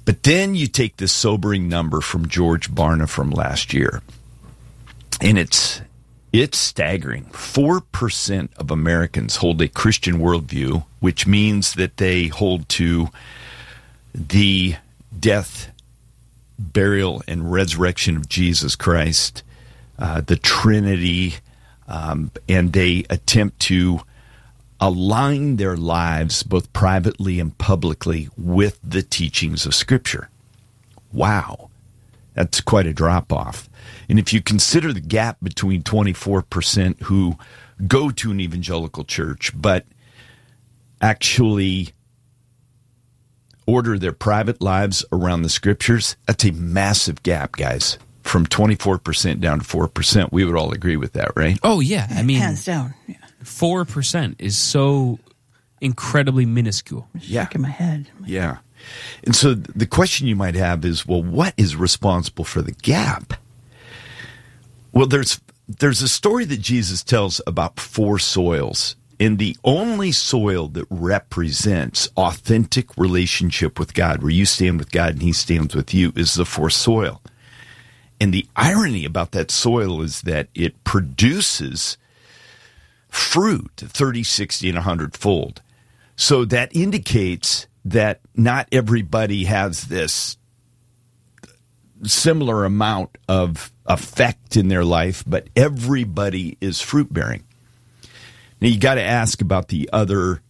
But then you take this sobering number from George Barna from last year, and it's staggering. 4% of Americans hold a Christian worldview, which means that they hold to the death, burial, and resurrection of Jesus Christ, the Trinity, and they attempt to align their lives both privately and publicly with the teachings of Scripture. Wow, that's quite a drop-off. And if you consider the gap between 24% who go to an evangelical church but actually order their private lives around the Scriptures, that's a massive gap, guys. From 24% down to 4%. We would all agree with that, right? Oh, yeah. I mean, hands down. Yeah. 4% is so incredibly minuscule. I'm shaking my head. Yeah. And so the question you might have is, well, what is responsible for the gap? Well, there's a story that Jesus tells about 4 soils. And the only soil that represents authentic relationship with God, where you stand with God and he stands with you, is the 4th soil. And the irony about that soil is that it produces fruit 30, 60, and 100-fold. So that indicates that not everybody has this similar amount of effect in their life, but everybody is fruit-bearing. Now, you got to ask about the other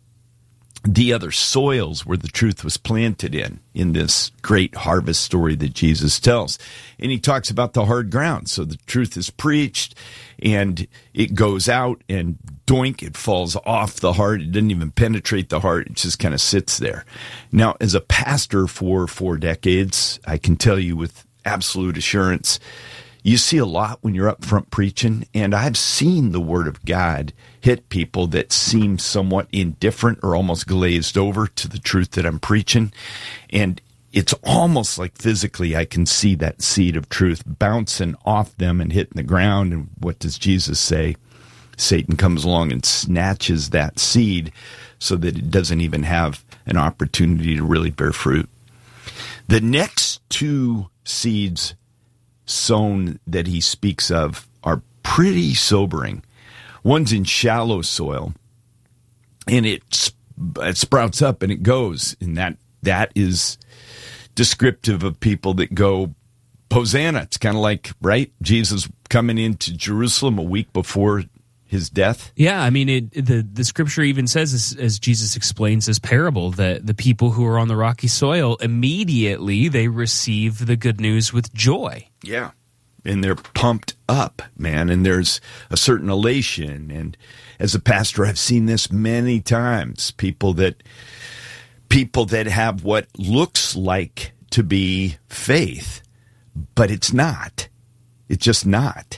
soils where the truth was planted in this great harvest story that Jesus tells. And he talks about the hard ground. So the truth is preached, and it goes out, and doink, it falls off the heart. It doesn't even penetrate the heart. It just kind of sits there. Now, as a pastor for 4 decades, I can tell you with absolute assurance, you see a lot when you're up front preaching, and I've seen the Word of God hit people that seem somewhat indifferent or almost glazed over to the truth that I'm preaching. And it's almost like physically I can see that seed of truth bouncing off them and hitting the ground. And what does Jesus say? Satan comes along and snatches that seed so that it doesn't even have an opportunity to really bear fruit. The next 2 seeds sown that he speaks of are pretty sobering. One's in shallow soil, and it sprouts up and it goes, and that is descriptive of people that go Hosanna. It's kind of like, right, Jesus coming into Jerusalem a week before his death. Yeah, I mean, the Scripture even says, as Jesus explains this parable, that the people who are on the rocky soil, immediately they receive the good news with joy. Yeah. And they're pumped up, man, and there's a certain elation. And as a pastor, I've seen this many times. People that have what looks like to be faith, but it's not. It's just not.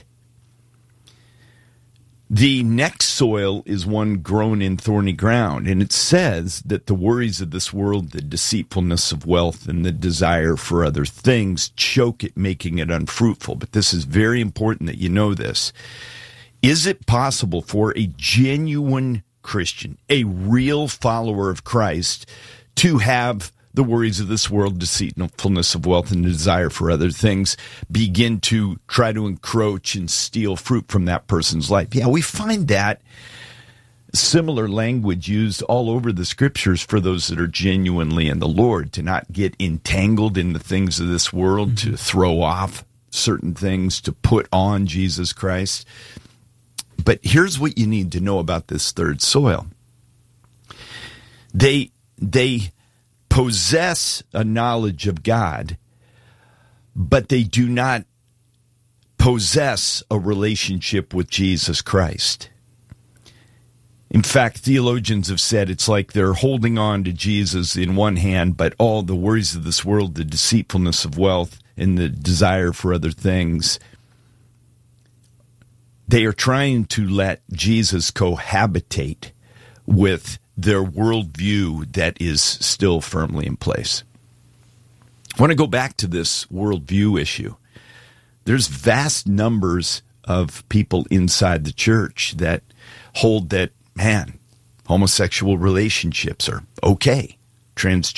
The next soil is one grown in thorny ground, and it says that the worries of this world, the deceitfulness of wealth, and the desire for other things choke it, making it unfruitful. But this is very important that you know this. Is it possible for a genuine Christian, a real follower of Christ, to have the worries of this world, deceitfulness of wealth, and the desire for other things begin to try to encroach and steal fruit from that person's life? Yeah, we find that similar language used all over the Scriptures for those that are genuinely in the Lord, to not get entangled in the things of this world, to throw off certain things, to put on Jesus Christ. But here's what you need to know about this 3rd soil. They possess a knowledge of God, but they do not possess a relationship with Jesus Christ. In fact, theologians have said it's like they're holding on to Jesus in one hand, but all the worries of this world, the deceitfulness of wealth, and the desire for other things, they are trying to let Jesus cohabitate with their worldview that is still firmly in place. I want to go back to this worldview issue. There's vast numbers of people inside the church that hold that, man, homosexual relationships are okay.